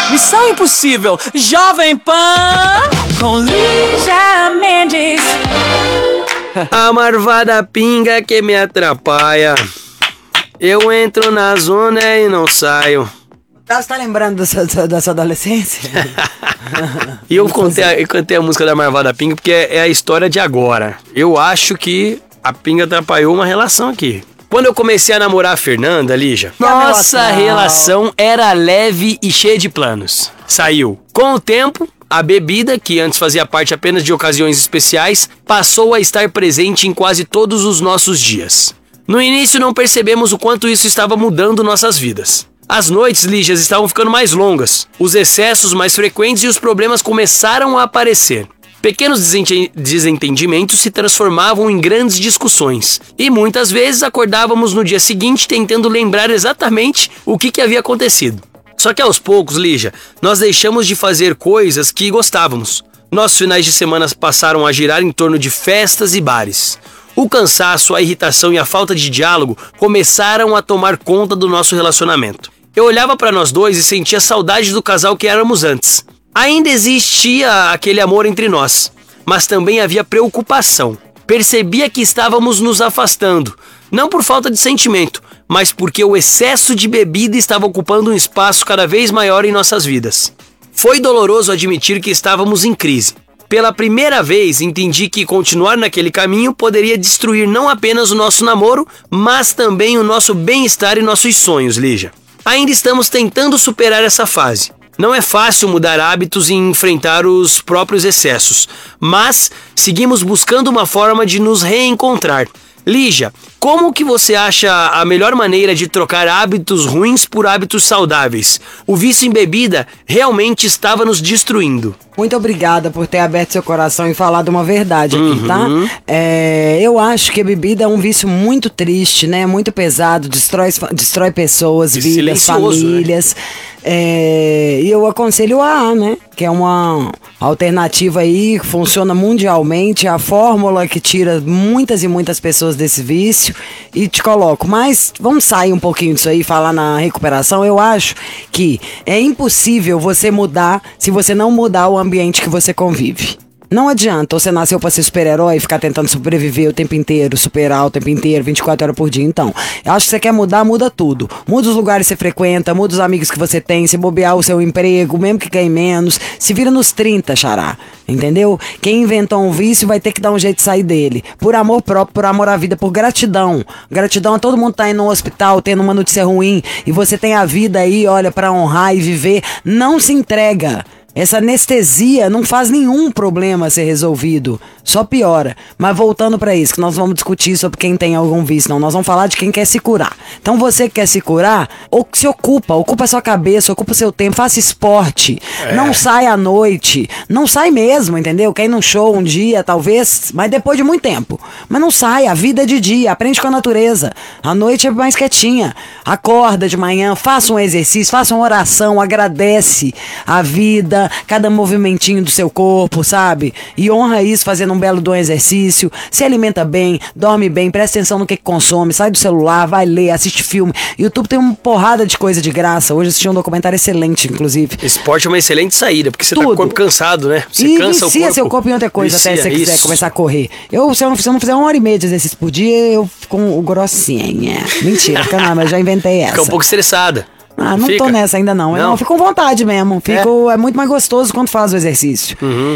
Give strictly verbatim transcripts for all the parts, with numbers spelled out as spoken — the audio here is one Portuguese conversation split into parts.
Missão Impossível, Jovem Pan, com Lígia Mendes. A marvada pinga que me atrapalha. Eu entro na zona e não saio. Você tá lembrando da sua, da sua adolescência? E eu contei, a, eu cantei a música da marvada pinga porque é, é a história de agora. Eu acho que a pinga atrapalhou uma relação aqui. Quando eu comecei a namorar a Fernanda, Lígia, nossa relação era leve e cheia de planos. Saiu. Com o tempo, a bebida, que antes fazia parte apenas de ocasiões especiais, passou a estar presente em quase todos os nossos dias. No início não percebemos o quanto isso estava mudando nossas vidas. As noites, Lígias, estavam ficando mais longas, os excessos mais frequentes e os problemas começaram a aparecer. Pequenos desentendimentos se transformavam em grandes discussões e muitas vezes acordávamos no dia seguinte tentando lembrar exatamente o que, que havia acontecido. Só que aos poucos, Lígia, nós deixamos de fazer coisas que gostávamos. Nossos finais de semana passaram a girar em torno de festas e bares. O cansaço, a irritação e a falta de diálogo começaram a tomar conta do nosso relacionamento. Eu olhava para nós dois e sentia saudade do casal que éramos antes. Ainda existia aquele amor entre nós, mas também havia preocupação. Percebia que estávamos nos afastando, não por falta de sentimento, mas porque o excesso de bebida estava ocupando um espaço cada vez maior em nossas vidas. Foi doloroso admitir que estávamos em crise. Pela primeira vez, entendi que continuar naquele caminho poderia destruir não apenas o nosso namoro, mas também o nosso bem-estar e nossos sonhos, Lígia. Ainda estamos tentando superar essa fase. Não é fácil mudar hábitos e enfrentar os próprios excessos, mas seguimos buscando uma forma de nos reencontrar. Lígia, como que você acha a melhor maneira de trocar hábitos ruins por hábitos saudáveis? O vício em bebida realmente estava nos destruindo. Muito obrigada por ter aberto seu coração e falado uma verdade aqui, Uhum. tá? É, eu acho que a bebida é um vício muito triste, né? Muito pesado, destrói, destrói pessoas, E vidas, silencioso, famílias. É, e eu aconselho o A A, né? Que é uma alternativa aí que funciona mundialmente, é a fórmula que tira muitas e muitas pessoas desse vício e te coloco. Mas vamos sair um pouquinho disso aí e falar na recuperação. Eu acho que é impossível você mudar se você não mudar o ambiente que você convive. Não adianta você nasceu pra ser super-herói e ficar tentando sobreviver o tempo inteiro, superar o tempo inteiro, vinte e quatro horas por dia. Então, eu acho que você quer mudar, muda tudo. Muda os lugares que você frequenta, muda os amigos que você tem, se bobear o seu emprego, mesmo que ganhe menos. Se vira nos trinta, xará. Entendeu? Quem inventou um vício vai ter que dar um jeito de sair dele. Por amor próprio, por amor à vida, por gratidão. Gratidão a todo mundo tá indo no hospital, tendo uma notícia ruim, e você tem a vida aí, olha, pra honrar e viver. Não se entrega. Essa anestesia não faz nenhum problema ser resolvido, só piora. Mas voltando pra isso, que nós vamos discutir sobre quem tem algum vício, não, nós vamos falar de quem quer se curar. Então você que quer se curar, ou se ocupa, ocupa a sua cabeça, ocupa o seu tempo, faça esporte, é. Não sai à noite, não sai mesmo, entendeu? Quer ir num show um dia, talvez, mas depois de muito tempo. Mas não sai, a vida é de dia, aprende com a natureza. A noite é mais quietinha, acorda de manhã, faça um exercício, faça uma oração, agradece a vida, cada movimentinho do seu corpo, sabe? E honra isso fazendo um belo do exercício, se alimenta bem, dorme bem, presta atenção no que, que consome, sai do celular, vai ler, assiste filme. YouTube tem uma porrada de coisa de graça. Hoje assisti um documentário excelente, inclusive. Esporte é uma excelente saída, porque você Tudo. tá com o corpo cansado, né? Você e cansa vicia o corpo. seu corpo em outra coisa, Vicia, até se você quiser isso. começar a correr. Eu, se eu, não, se eu não fizer uma hora e meia de exercício por dia, eu fico um, grossinha. Mentira, não, mas já inventei essa. Fica um pouco estressada. Ah, não Fica. tô nessa ainda não. Eu Não? não fico com vontade mesmo. Fico, é? é muito mais gostoso quando faz o exercício. Uhum.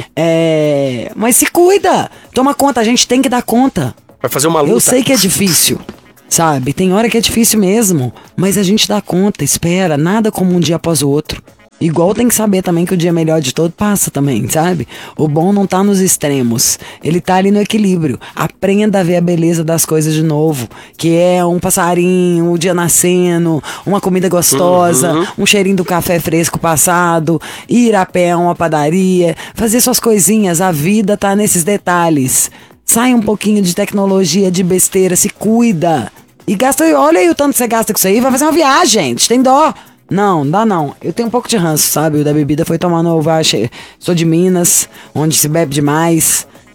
É, mas se cuida. Toma conta, a gente tem que dar conta. Vai fazer uma luta. Eu sei que é difícil, sabe? Tem hora que é difícil mesmo. Mas a gente dá conta, espera. Nada como um dia após o outro. Igual tem que saber também que o dia melhor de todo passa também, sabe? O bom não tá nos extremos, ele tá ali no equilíbrio. Aprenda a ver a beleza das coisas de novo, que é um passarinho, o dia nascendo, uma comida gostosa, uhum. um cheirinho do café fresco passado, ir a pé a uma padaria, fazer suas coisinhas. A vida tá nesses detalhes. Sai um pouquinho de tecnologia, de besteira, se cuida. E gasta, olha aí o tanto que você gasta com isso aí, vai fazer uma viagem, gente, tem dó. Não, dá não. Eu tenho um pouco de ranço, sabe? O da bebida foi tomar no Ovache. Sou de Minas, onde se bebe demais.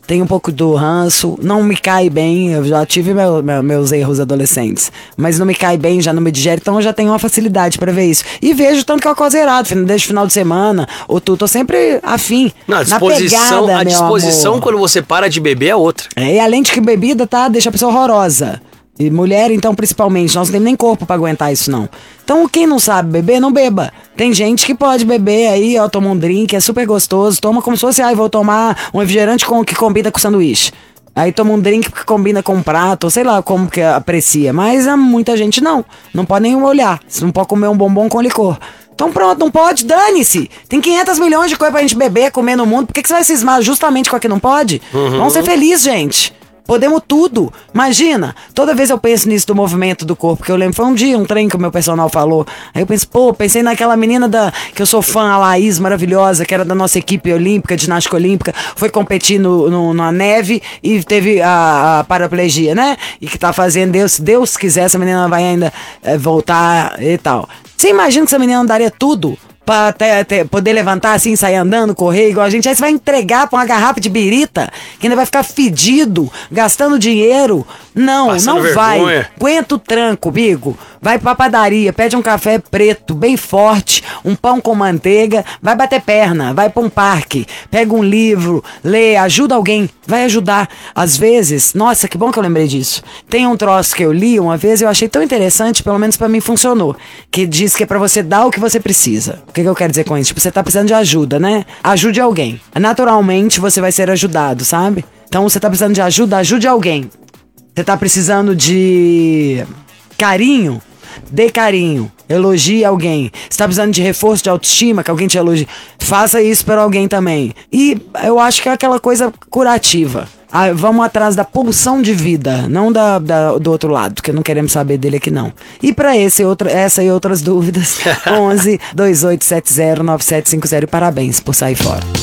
tem um pouco do ranço, não me cai bem, eu já tive meu, meu, meus erros adolescentes, mas não me cai bem, já não me digere, então eu já tenho uma facilidade pra ver isso. E vejo tanto que é uma coisa errada, desde o final de semana, ou tu, tô sempre afim, Não, a na disposição, pegada, a meu disposição amor. quando você para de beber é outra. É, e além de que bebida, tá, deixa a pessoa horrorosa. E mulher, então, principalmente, nós não temos nem corpo pra aguentar isso, não. Então, quem não sabe beber, não beba. Tem gente que pode beber aí, ó, toma um drink, é super gostoso, toma como se fosse, ai, vou tomar um refrigerante com, que combina com sanduíche. Aí toma um drink que combina com um prato, ou sei lá como que aprecia. Mas há muita gente não, não pode nem olhar, você não pode comer um bombom com licor. Então pronto, não pode, dane-se. Tem quinhentos milhões de coisas pra gente beber, comer no mundo, por que, que você vai cismar justamente com a que não pode? Uhum. Vamos ser felizes, gente. Podemos tudo. Imagina, toda vez eu penso nisso do movimento do corpo, que eu lembro, foi um dia, um trem que o meu personal falou. Aí eu penso, pô, pensei naquela menina da, que eu sou fã, a Laís, maravilhosa, que era da nossa equipe olímpica, ginástica olímpica, foi competir no, no, na neve e teve a, a paraplegia, né? E que tá fazendo, Deus, se Deus quiser, essa menina vai ainda é, voltar e tal. Você imagina que essa menina daria tudo pra até, até poder levantar assim, sair andando, correr igual a gente. Aí você vai entregar pra uma garrafa de birita, que ainda vai ficar fedido, gastando dinheiro. Não, Passando não vergonha. vai. Aguenta o tranco, bigo. Vai pra padaria, pede um café preto, bem forte, um pão com manteiga, vai bater perna, vai pra um parque, pega um livro, lê, ajuda alguém, vai ajudar. Às vezes, nossa, que bom que eu lembrei disso. Tem um troço que eu li uma vez e eu achei tão interessante, pelo menos pra mim funcionou, que diz que é pra você dar o que você precisa. O que, que eu quero dizer com isso? Tipo, você tá precisando de ajuda, né? Ajude alguém. Naturalmente, você vai ser ajudado, sabe? Então, você tá precisando de ajuda, ajude alguém. Você tá precisando de carinho, dê carinho, elogie alguém. Você tá precisando de reforço de autoestima, que alguém te elogie, faça isso para alguém também. E eu acho que é aquela coisa curativa. Ah, vamos atrás da pulsão de vida, não da, da, do outro lado, que não queremos saber dele aqui não. E para esse outra, essa e outras dúvidas, onze, dois oito sete zero, nove sete cinco zero, parabéns por sair fora.